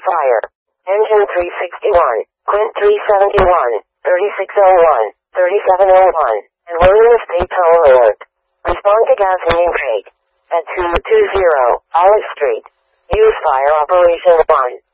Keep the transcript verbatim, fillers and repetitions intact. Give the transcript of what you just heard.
fire. Engine three sixty-one, Quint three seventy-one, thirty-six oh one, thirty-seven oh one, and William Estate Toll Alert. Respond to gasoline break at two two zero Olive Street. Use fire operation one.